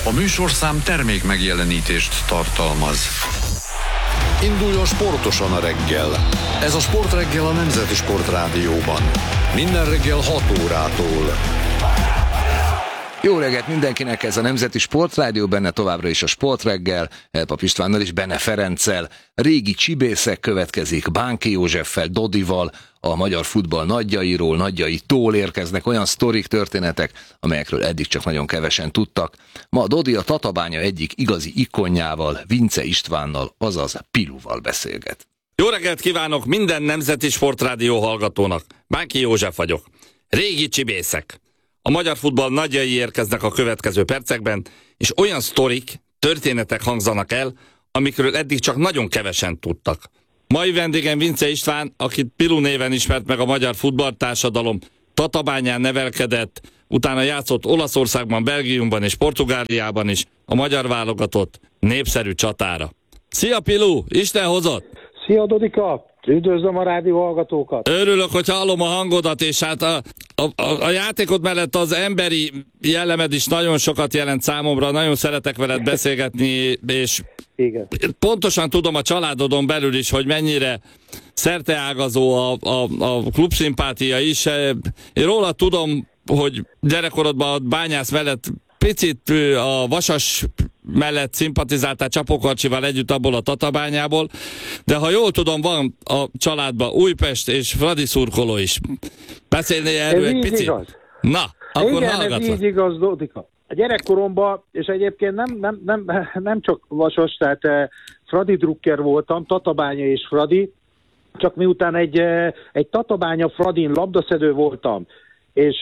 A műsorszám termék megjelenítést tartalmaz. Induljon sportosan a reggel. Ez a Sportreggel a Nemzeti Sportrádióban. Minden reggel 6 órától. Jó reggelt mindenkinek, ez a Nemzeti Sportrádió, benne továbbra is a Sportreggel, Elpap Istvánnal és Bene Ferenccel. Régi csibészek következik, Bánki Józseffel, Dodival, a magyar futball nagyjairól, nagyjaitól érkeznek olyan sztorik, történetek, amelyekről eddig csak nagyon kevesen tudtak. Ma Dodi a Tatabánya egyik igazi ikonjával, Vince Istvánnal, azaz Piluval beszélget. Jó reggelt kívánok minden Nemzeti Sportrádió hallgatónak! Bánki József vagyok. Régi csibészek. A magyar futball nagyjai érkeznek a következő percekben, és olyan sztorik, történetek hangzanak el, amikről eddig csak nagyon kevesen tudtak. Mai vendégem Vince István, akit Pilu néven ismert meg a magyar futballtársadalom, Tatabányán nevelkedett, utána játszott Olaszországban, Belgiumban és Portugáliában is, a magyar válogatott népszerű csatára. Szia Pilu, Isten hozott! Szia Dodika! Üdvözlöm a rádió hallgatókat! Örülök, hogy hallom a hangodat, és hát a játékod mellett az emberi jellemed is nagyon sokat jelent számomra, nagyon szeretek veled beszélgetni, és igen. Pontosan tudom a családodon belül is, hogy mennyire szerteágazó a klubszimpátia is. Én róla tudom, hogy gyerekkorodban a Bányász mellett picit a Vasas mellett szimpatizáltál Csapokarcsival együtt abból a Tatabányából, de ha jól tudom, van a családban Újpest és Fradi szurkoló is. Beszélnél erről egy picit? Igaz. Na, akkor igen, hallgatlak. ez így igaz, Dodika. A gyerekkoromban, és egyébként nem csak Vasas, tehát Fradi drukker voltam, Tatabánya és Fradi, csak miután egy Tatabánya Fradin labdaszedő voltam, és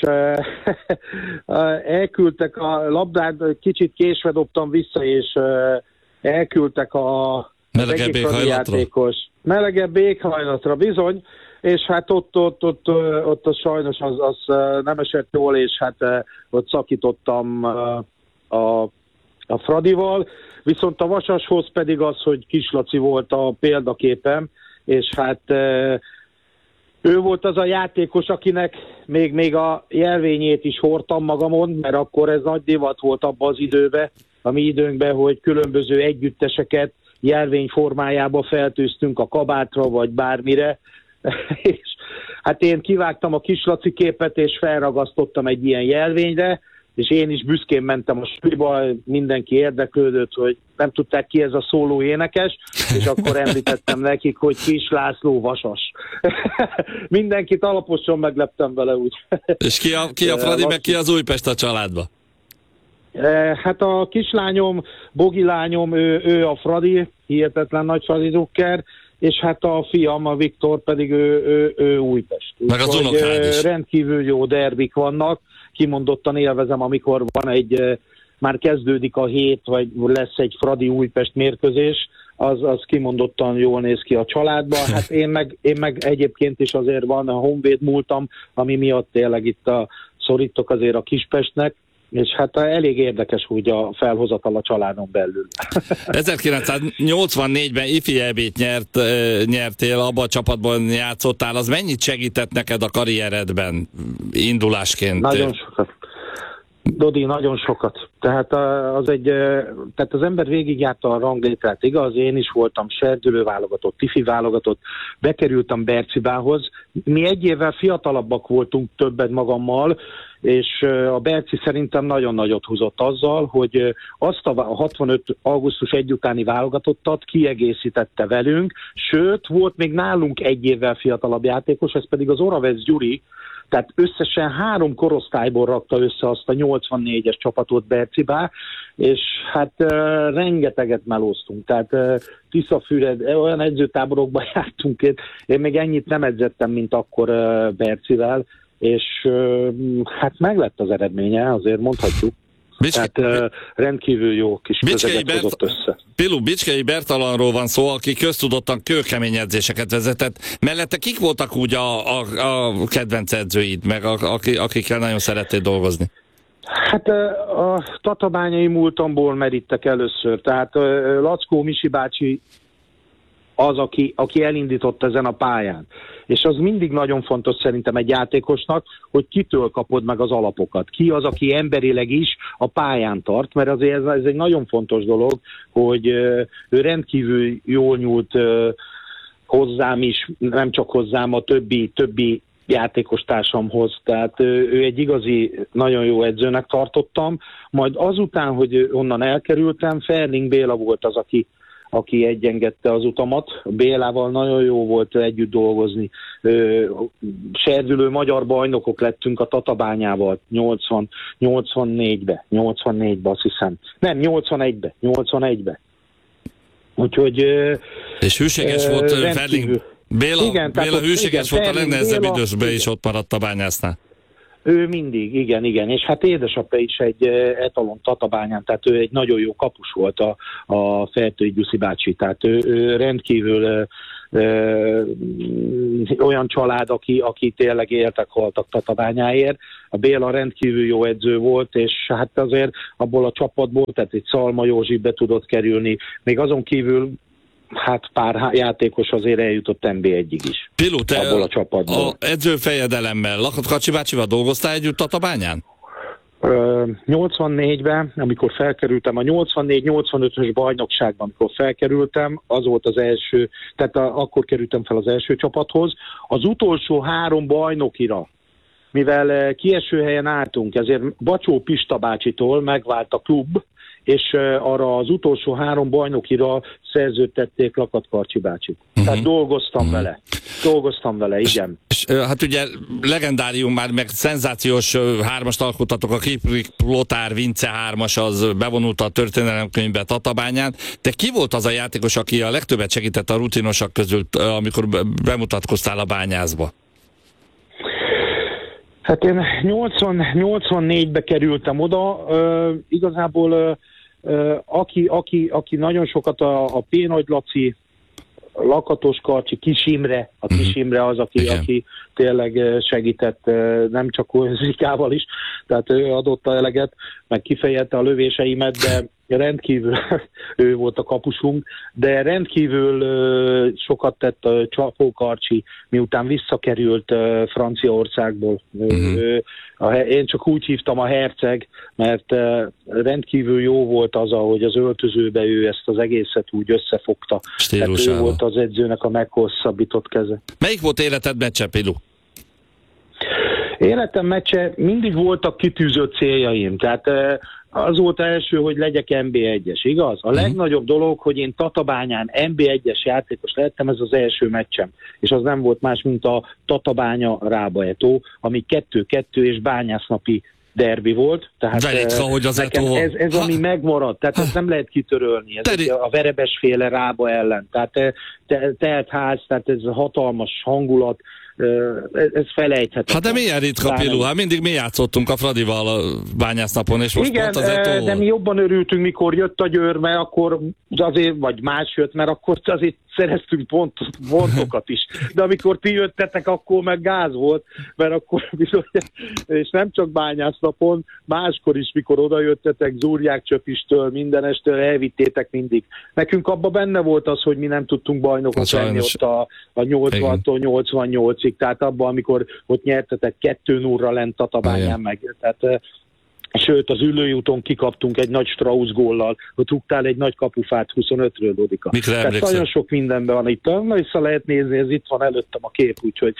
elküldtek a labdát, kicsit késve dobtam vissza, és elküldtek a melegebb éghajlatra. Melegebb éghajlatra, bizony, és hát ott sajnos az nem esett jól, és hát ott szakítottam a Fradival, viszont a Vasashoz pedig az, hogy Kislaci volt a példaképem, és hát ő volt az a játékos, akinek még a jelvényét is hordtam magamon, mert akkor ez nagy divat volt abban az időben, a mi időnkben, hogy különböző együtteseket jelvény formájába feltűztünk a kabátra, vagy bármire, és hát én kivágtam a Kislaci képet, és felragasztottam egy ilyen jelvényre, és én is büszkén mentem a suliba, mindenki érdeklődött, hogy nem tudták ki ez a szóló énekes, és akkor említettem nekik, hogy Kis László Vasas. Mindenkit alaposan megleptem vele úgy. És ki a Fradi, meg ki az Újpest a családba? Hát a kislányom, Bogi lányom, ő a Fradi, hihetetlen nagy Fradi drukker, és hát a fiam, a Viktor pedig ő Újpest. Meg az unokád is. Rendkívül jó derbik vannak, kimondottan élvezem, amikor van már kezdődik a hét, vagy lesz egy Fradi-Újpest mérkőzés, az kimondottan jól néz ki a családban. Hát én meg egyébként is azért van a Honvéd múltam, ami miatt tényleg itt szorítok azért a Kispestnek, és hát elég érdekes úgy a felhozatal a családon belül. 1984-ben ifi EB-t nyertél, abban a csapatban játszottál, az mennyit segített neked a karrieredben indulásként? Nagyon sokat. Dodi, nagyon sokat. Tehát az ember végigjárta a ranglétrát, igaz? Én is voltam serdülő válogatott, ifi válogatott, bekerültem Bercibához. Mi egy évvel fiatalabbak voltunk többet magammal, és a Berci szerintem nagyon nagyot húzott azzal, hogy azt a 65. augusztus 1 utáni válogatottat kiegészítette velünk, sőt, volt még nálunk egy évvel fiatalabb játékos, ez pedig az Oravec Gyuri, tehát összesen 3 korosztályból rakta össze azt a 84-es csapatot Bercibá, és hát rengeteget melóztunk, tehát Tiszafüred, olyan edzőtáborokban jártunk, én még ennyit nem edzettem, mint akkor Bercivel, és hát meglett az eredménye, azért mondhatjuk. Tehát rendkívül jó kis közeget hozott össze. Pilu, Bicskei Bertalanról van szó, aki köztudottan kőkemény edzéseket vezetett. Mellette kik voltak úgy a kedvenc edzőid, meg akikkel nagyon szerettél dolgozni? Hát a tatabányai múltamból meríttek először. Tehát Lackó Misi bácsi az, aki elindított ezen a pályán. És az mindig nagyon fontos szerintem egy játékosnak, hogy kitől kapod meg az alapokat. Ki az, aki emberileg is a pályán tart, mert azért ez egy nagyon fontos dolog, hogy ő rendkívül jól nyúlt hozzám is, nem csak hozzám, a többi játékos társamhoz. Tehát ő egy igazi, nagyon jó edzőnek tartottam. Majd azután, hogy onnan elkerültem, Ferling Béla volt az, aki egyengedte az utamat. Bélával nagyon jó volt együtt dolgozni. Serdülő magyar bajnokok lettünk a Tatabányával 84-be, azt hiszem. Nem, 81-be. Úgyhogy... És hűséges volt Ferling Béla hűséges volt, a legnehezebb idősben is ott maradt a bányásznál. Ő mindig, igen, és hát édesapja is egy etalon Tatabányán, tehát ő egy nagyon jó kapus volt a Fertői Gyuszi bácsi, tehát ő rendkívül olyan család, aki tényleg éltek-haltak Tatabányáért. A Béla rendkívül jó edző volt, és hát azért abból a csapatból, tehát egy Szalma Józsi be tudott kerülni, még azon kívül hát pár játékos azért eljutott NB1-ig is. Pilu, te abból a csapatból. A edzőfejedelemmel Lakatkacsi bácsival dolgoztál együtt Tatabányán? 84-ben, amikor felkerültem, a 84-85-ös bajnokságban, amikor felkerültem, az volt az első, tehát akkor kerültem fel az első csapathoz. Az utolsó 3 bajnokira, mivel kieső helyen álltunk, ezért Bacsó Pista bácsitól megvált a klub, és arra az utolsó 3 bajnokira szerződtették Lakatkacsi bácsit. Tehát dolgoztam vele, igen. És hát ugye legendárium már, meg szenzációs 3-ast alkottatok, a Kiprik Lothár Vince 3-as, az bevonult a történelemkönyvbe Tatabányán. De ki volt az a játékos, aki a legtöbbet segített a rutinosak közül, amikor bemutatkoztál a bányászba? Hát én 84-be kerültem oda, igazából aki nagyon sokat a P. Nagy Laci, Lakatos Karcsi, Kis Imre, a Kis Imre az, aki tényleg segített, nem csak Zikával is, tehát ő adott a eleget, meg kifejezte a lövéseimet, de rendkívül ő volt a kapusunk, de rendkívül sokat tett Csapó Karcsi, miután visszakerült Franciaországból. Én csak úgy hívtam a herceg, mert rendkívül jó volt az, ahogy az öltözőbe ő ezt az egészet úgy összefogta. Tehát ő volt az edzőnek a meghosszabbított keze. Melyik volt életed meccse, Pilu? Életem meccse, mindig voltak kitűzött céljaim, tehát az volt első, hogy legyek NB1-es, igaz? A legnagyobb dolog, hogy én Tatabányán NB1-es játékos lettem, ez az első meccsem. És az nem volt más, mint a Tatabánya Rába-Etó, ami 2-2 és bányásznapi derbi volt. Tehát ritka, hogy az Etó... ez ami megmaradt, tehát ezt nem lehet kitörölni. Ez a Verebesféle Rába ellen. Tehát telt ház, tehát ez hatalmas hangulat, ez felejthetetlen. Hát de milyen ritka, Pilu? Hát mindig mi játszottunk a Fradival a bányásznapon, és most igen, pont az Etó. De mi jobban örültünk, mikor jött a Győr, mert akkor azért, vagy más jött, mert akkor azért szereztünk pontokat is. De amikor ti jöttetek, akkor meg gáz volt, mert akkor bizony, és nem csak bányásznapon, máskor is, mikor oda jöttetek, Zúrják-Csöpistől, mindenestől elvittétek mindig. Nekünk abban benne volt az, hogy mi nem tudtunk bajnokot lenni ott a 80-tól 88-ig, tehát abban, amikor ott nyertetek 2-0-ra lent Tatabányán meg. Tehát sőt, az Üllői úton kikaptunk egy nagy Strauss góllal, hogy rúgtál egy nagy kapufát 25-ről, Dodika. Tehát nagyon sok mindenben van itt. Vissza lehet nézni, ez itt van előttem a kép, úgyhogy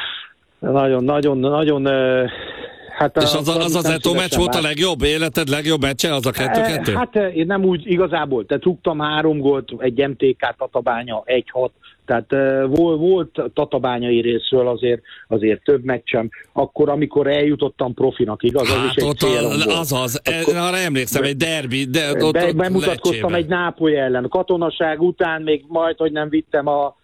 nagyon hát és az Etó meccs volt a legjobb? Életed legjobb meccse? Az a 2-2? Hát én nem úgy igazából, tehát rúgtam 3 gólt, egy MTK Tatabánya 1-6, tehát volt tatabányai részről azért több meccsem. Akkor, amikor eljutottam profinak, igaz? Az is egy célom volt. Azaz, arra emlékszem, egy derbi. Bemutatkoztam egy Nápoly ellen. Katonaság után még majd, hogy nem vittem a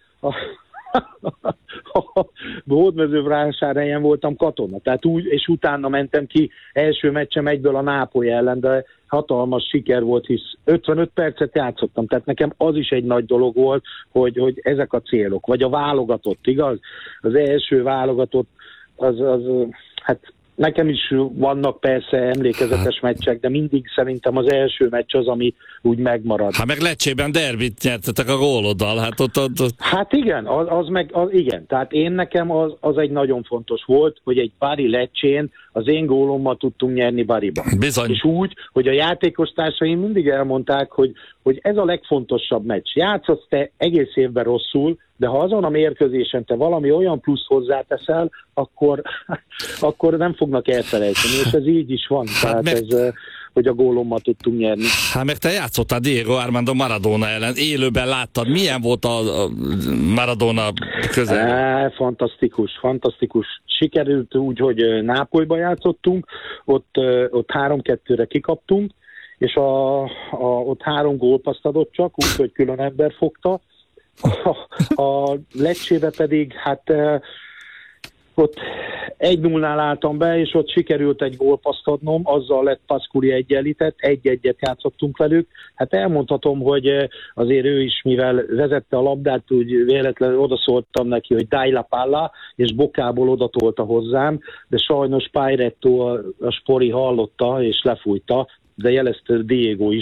Hódmezővásárhelyen voltam katona, tehát úgy, és utána mentem ki első meccsem egyből a Nápoly ellen, de hatalmas siker volt, hisz 55 percet játszottam, tehát nekem az is egy nagy dolog volt, hogy ezek a célok, vagy a válogatott, igaz? Az első válogatott, hát Nekem is vannak persze emlékezetes meccsek, de mindig szerintem az első meccs az, ami úgy megmarad. Hát meg Leccsében derbit nyertetek a góloddal, hát ott. Hát igen, igen. Tehát nekem az egy nagyon fontos volt, hogy egy Bari Leccsén az én gólommal tudtunk nyerni Bariba. Bizony. És úgy, hogy a játékos társaim mindig elmondták, hogy ez a legfontosabb meccs. Játszasz te egész évben rosszul, de ha azon a mérkőzésen te valami olyan plusz hozzáteszel, akkor nem fognak elfelejteni, és ez így is van. Tehát ez, hogy a gólommal tudtunk nyerni. Hát meg te játszottál Diego Armando Maradona ellen, élőben láttad. Milyen volt a Maradona közel? Fantasztikus. Sikerült úgy, hogy Nápolyba játszottunk, ott 3-2-re kikaptunk, és ott 3 gólpasszt adott csak, úgyhogy külön ember fogta. A Lecsébe pedig hát ott 1-0-nál álltam be, és ott sikerült egy gólpasszt adnom, azzal lett Pasculi egyenlített, 1-1-et játszottunk velük. Hát elmondhatom, hogy azért ő is, mivel vezette a labdát, úgy véletlenül odaszóltam neki, hogy dai la palla, és bokából odatolta hozzám, de sajnos Pairetto a spori hallotta, és lefújta, de jelezte Diego is,